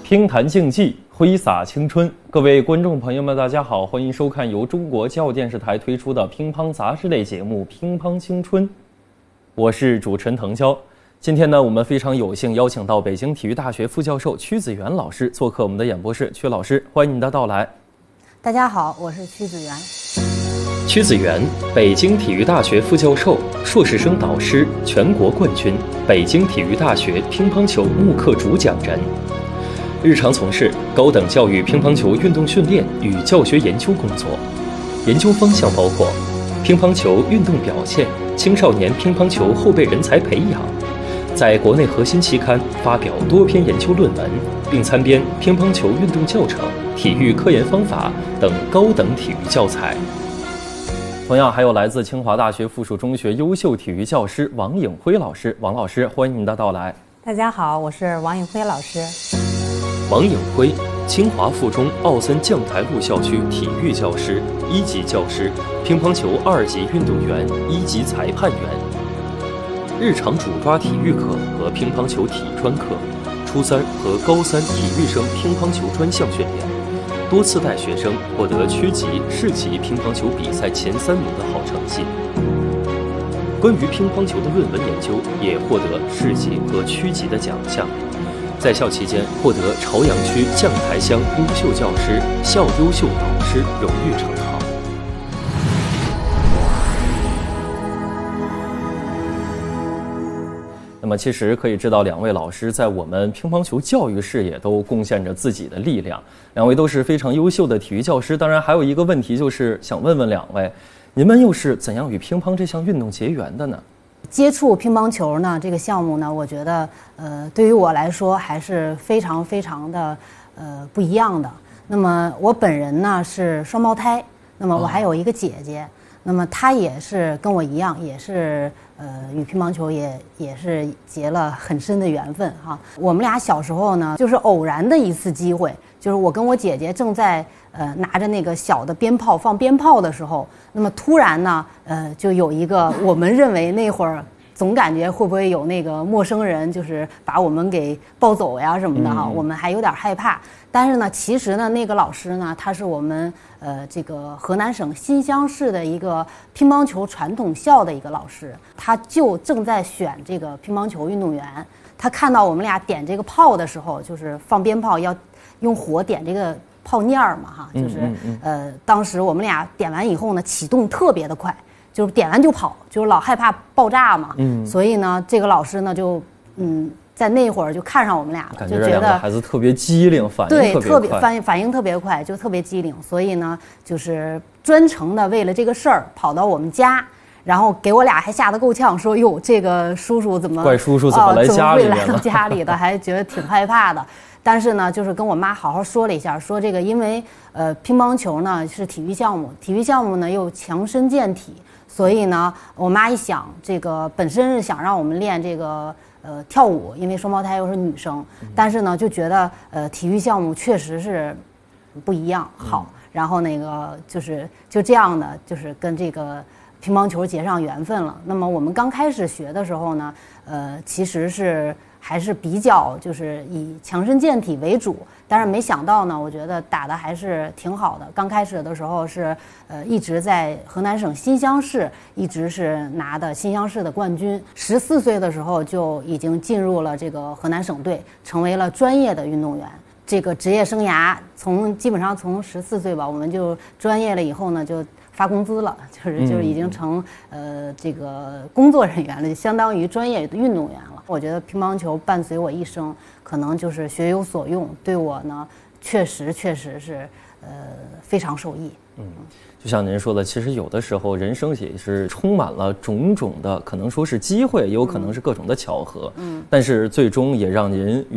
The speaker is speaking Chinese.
乒坛竞技，挥洒青春。各位观众朋友们，大家好，欢迎收看由中国教育电视台推出的乒乓杂志类节目《乒乓青春》，我是主持人滕潇。今天呢，我们非常有幸邀请到北京体育大学副教授屈子元老师做客我们的演播室。屈老师，欢迎您的到来。 大家好，我是屈子元。 屈子元，北京体育大学副教授、硕士生导师、全国冠军，北京体育大学乒乓球慕课主讲人。日常从事高等教育乒乓球运动训练与教学研究工作，研究方向包括乒乓球运动表现、青少年乒乓球后备人才培养，在国内核心期刊发表多篇研究论文，并参编乒乓球运动教程、体育科研方法等高等体育教材。同样还有来自清华大学附属中学优秀体育教师王颖辉老师。王老师，欢迎您的到来。 大家好，我是王颖辉老师。 王颖辉，清华附中奥森将台路校区体育教师、1级教师，乒乓球2级运动员、1级裁判员。日常主抓体育课和乒乓球体专课，初3和高3体育生乒乓球专项训练，多次带学生获得区级、市级乒乓球比赛前3名的好成绩。关于乒乓球的论文研究也获得市级和区级的奖项。在校期间获得朝阳区将台乡优秀教师、校优秀导师荣誉称号。那么其实可以知道，两位老师在我们乒乓球教育事业都贡献着自己的力量，两位都是非常优秀的体育教师。当然还有一个问题，就是想问问两位，你们又是怎样与乒乓这项运动结缘的呢？ 接触乒乓球呢这个项目呢，我觉得对于我来说还是非常的不一样的。那么我本人呢是双胞胎，那么我还有一个姐姐，那么她也是跟我一样，也是与乒乓球也是结了很深的缘分哈。我们俩小时候呢，就是偶然的一次机会，就是我跟我姐姐正在拿着那个小的鞭炮放鞭炮的时候，那么突然呢就有一个我们认为那会儿总感觉会不会有那个陌生人就是把我们给抱走呀什么的哈，我们还有点害怕。但是呢，其实呢那个老师呢，他是我们这个河南省新乡市的一个乒乓球传统校的一个老师，他就正在选这个乒乓球运动员。他看到我们俩点这个炮的时候，就是放鞭炮要用火点这个炮念儿嘛哈，就是当时我们俩点完以后呢，启动特别的快，就是点完就跑，就是老害怕爆炸嘛。所以呢，这个老师呢就在那会儿就看上我们俩了，就觉得两个孩子特别机灵，反应特别快， 反应特别快，就特别机灵。所以呢，就是专程的为了这个事儿跑到我们家，然后给我俩还吓得够呛，说哟，这个叔叔怎么怪叔叔怎么来家里来到家里的，还觉得挺害怕的。但是呢，就是跟我妈好好说了一下，说这个因为乒乓球呢是体育项目，体育项目呢又强身健体，所以呢，我妈一想，这个本身是想让我们练这个跳舞，因为双胞胎又是女生，但是呢就觉得体育项目确实是不一样好，然后那个就这样的就是跟这个乒乓球结上缘分了。那么我们刚开始学的时候呢，其实还是比较就是以强身健体为主，但是没想到呢，我觉得打得还是挺好的。刚开始的时候是一直在河南省新乡市一直是拿的新乡市的冠军，14岁的时候就已经进入了这个河南省队，成为了专业的运动员。这个职业生涯基本上从14岁吧，我们就专业了以后呢就发工资了，就是已经成这个工作人员了，就相当于专业的运动员了。我觉得乒乓球伴随我一生，可能就是学有所用，对我呢确实是非常受益。 就像您说的，其实有的时候人生也是充满了种种的，可能说是机会，也有可能是各种的巧合。但是最终也让您